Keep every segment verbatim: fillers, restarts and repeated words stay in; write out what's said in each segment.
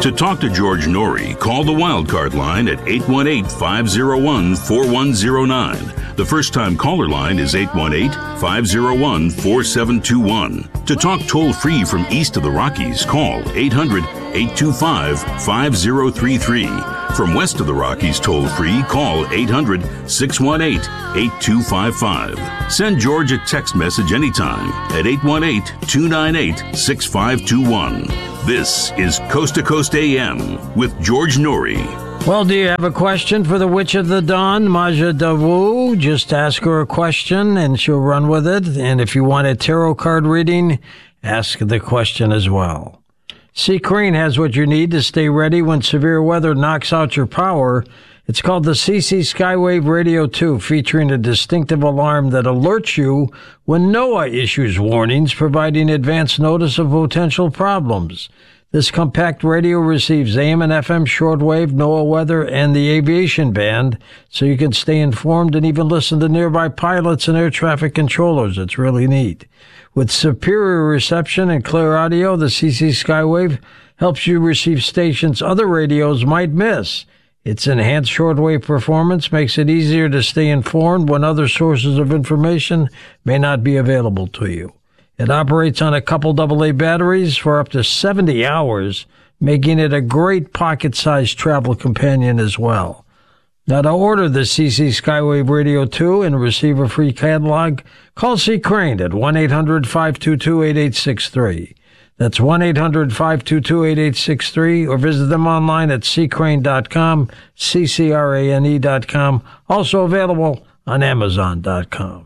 To talk to George Norrie, call the Wildcard line at eight one eight, five oh one, four one oh nine. The first-time caller line is eight one eight, five oh one, four seven two one. To talk toll-free from east of the Rockies, call eight hundred, eight two five, five oh three three. From west of the Rockies toll-free, call eight hundred, six one eight, eight two five five. Send George a text message anytime at eight one eight, two nine eight, six five two one. This is Coast to Coast A M with George Norrie. Well, do you have a question for the Witch of the Dawn, Maja Dawu? Just ask her a question and she'll run with it. And if you want a tarot card reading, ask the question as well. Sea Crane has what you need to stay ready when severe weather knocks out your power. It's called the C C Skywave Radio two, featuring a distinctive alarm that alerts you when NOAA issues warnings, providing advance notice of potential problems. This compact radio receives A M and F M shortwave, NOAA weather, and the aviation band, so you can stay informed and even listen to nearby pilots and air traffic controllers. It's really neat. With superior reception and clear audio, the C C Skywave helps you receive stations other radios might miss. Its enhanced shortwave performance makes it easier to stay informed when other sources of information may not be available to you. It operates on a couple double A batteries for up to seventy hours, making it a great pocket-sized travel companion as well. Now, to order the C C Skywave Radio two and receive a free catalog, call Sea Crane at one eight hundred, five two two, eight eight six three. That's one eight hundred, five two two, eight eight six three, or visit them online at sea crane dot com, C C R A N E dot com, also available on amazon dot com.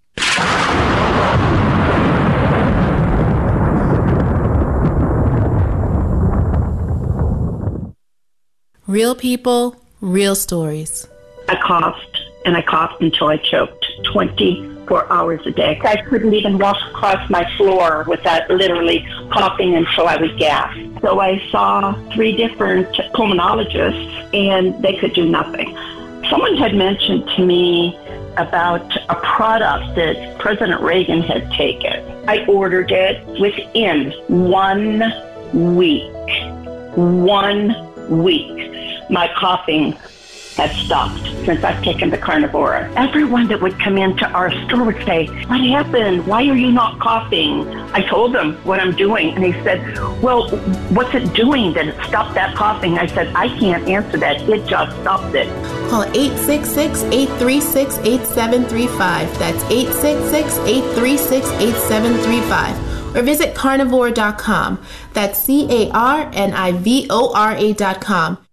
Real people, real stories. I coughed, and I coughed until I choked twenty-four hours a day. I couldn't even walk across my floor without literally coughing until I would gasp. So I saw three different pulmonologists, and they could do nothing. Someone had mentioned to me about a product that President Reagan had taken. I ordered it within one week. One week. My coughing has stopped since I've taken the Carnivora. Everyone that would come into our store would say, "What happened? Why are you not coughing?" I told them what I'm doing, and they said, "Well, what's it doing that it stopped that coughing?" I said, "I can't answer that. It just stopped it." Call eight six six, eight three six, eight seven three five. That's eight six six, eight three six, eight seven three five. Or visit carnivora dot com. That's C A R N I V O R A dot com.